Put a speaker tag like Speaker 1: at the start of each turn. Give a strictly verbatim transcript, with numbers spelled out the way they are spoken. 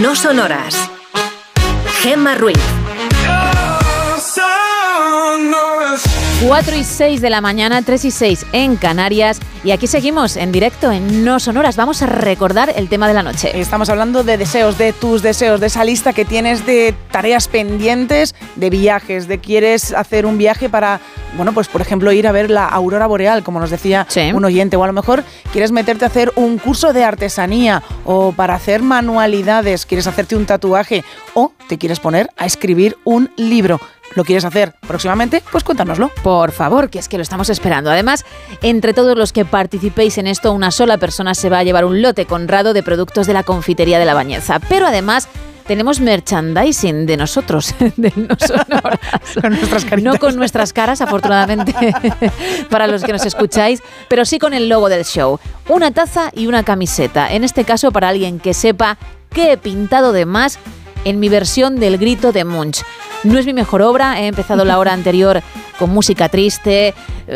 Speaker 1: No Sonoras. Gemma Ruiz.
Speaker 2: cuatro y seis de la mañana, tres y seis en Canarias. Y aquí seguimos en directo en No Sonoras. Vamos a recordar el tema de la noche.
Speaker 3: Estamos hablando de deseos, de tus deseos, de esa lista que tienes de tareas pendientes, de viajes, de quieres hacer un viaje para, bueno, pues por ejemplo ir a ver la aurora boreal, como nos decía sí. un oyente, o a lo mejor quieres meterte a hacer un curso de artesanía o para hacer manualidades, quieres hacerte un tatuaje o te quieres poner a escribir un libro. ¿Lo quieres hacer próximamente? Pues cuéntanoslo.
Speaker 2: Por favor, que es que lo estamos esperando. Además, entre todos los que participéis en esto, una sola persona se va a llevar un lote conrado de productos de la confitería de La Bañeza. Pero además, tenemos merchandising de nosotros, de No Sonoras.
Speaker 3: Con nuestras caritas.
Speaker 2: No con nuestras caras, afortunadamente, para los que nos escucháis, pero sí con el logo del show. Una taza y una camiseta. En este caso, para alguien que sepa qué he pintado de más en mi versión del Grito de Munch. No es mi mejor obra, he empezado la hora anterior con música triste,